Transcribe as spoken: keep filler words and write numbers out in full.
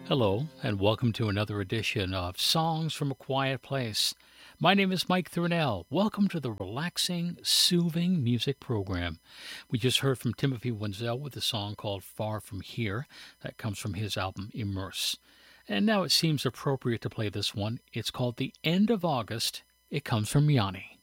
Hello, and welcome to another edition of Songs from a Quiet Place. My name is Mike Thurnell. Welcome to the relaxing, soothing music program. We just heard from Timothy Wenzel with a song called Far From Here. That comes from his album Immerse. And now it seems appropriate to play this one. It's called The End of August. It comes from Yanni.